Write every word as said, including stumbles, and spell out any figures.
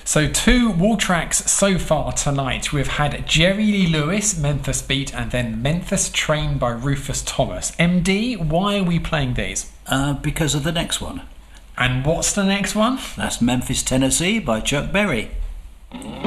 So two wall tracks so far tonight. We've had Jerry Lee Lewis, Memphis Beat, and then Memphis Train by Rufus Thomas. M D, why are we playing these? Uh, because of the next one. And what's the next one? That's Memphis, Tennessee by Chuck Berry.